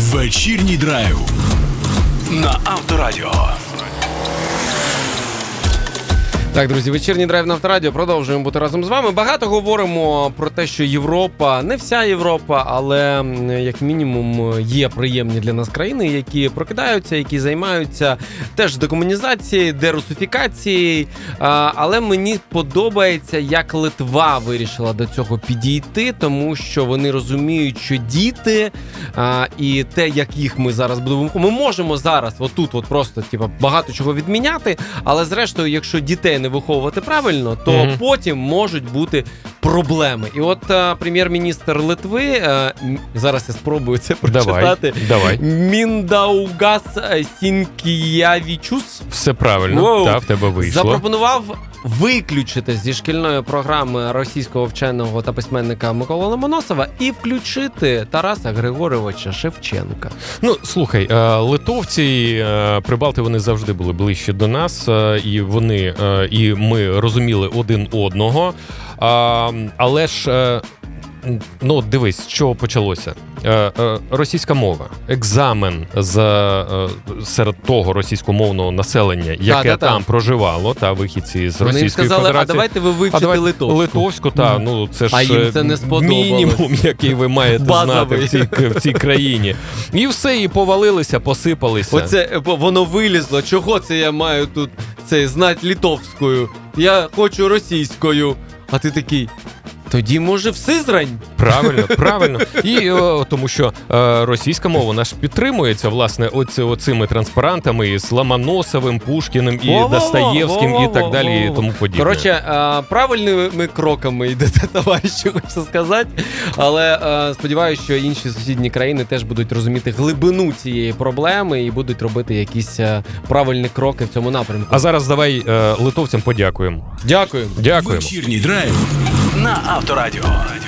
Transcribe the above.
Вечірній драйв на Авторадіо. Так, друзі, вечірній драйв на Авторадіо. Продовжуємо бути разом з вами. Багато говоримо про те, що Європа, не вся Європа, але як мінімум є приємні для нас країни, які прокидаються, які займаються теж декомунізацією, дерусифікацією. Але мені подобається, як Литва вирішила до цього підійти, тому що вони розуміють, що діти і те, як їх ми зараз будемо... Ми можемо зараз отут просто багато чого відміняти, але зрештою, якщо дітей не виховувати правильно, то потім можуть бути проблеми. І от прем'єр-міністр Литви, зараз я спробую це прочитати. Давай. Міндаугас Сінкіявічус. Все правильно, в тебе вийшло. Запропонував виключити зі шкільної програми російського вченого та письменника Миколу Ломоносова і включити Тараса Григоровича Шевченка. Ну, слухай, литовці, прибалти, вони завжди були ближче до нас, і вони, і ми розуміли один одного. Але ж, ну, дивись, з чого почалося. Російська мова. Екзамен серед того російськомовного населення, яке там проживало, вихідці з Російської сказали, Федерації. А давайте ви вивчите литовську. Литовську, ну це ж їм це не мінімум, який ви маєте знати в цій країні. І все, і повалилися, посипалися. Оце воно вилізло. Чого це я маю тут знати литовською? Я хочу російською. А ти такий... Тоді, може, в Сизрань? Правильно. І тому що російська мова вона ж підтримується, власне, оцими транспарантами із Ломоносовим, Пушкіним і Достоєвським і так далі, і тому подібне. Коротше, правильними кроками йдете, товариші, хочу сказати. Але сподіваюся, що інші сусідні країни теж будуть розуміти глибину цієї проблеми і будуть робити якісь правильні кроки в цьому напрямку. А зараз давай литовцям подякуємо. Дякую. Дякуємо. Вечірній драйв на Авторадіо.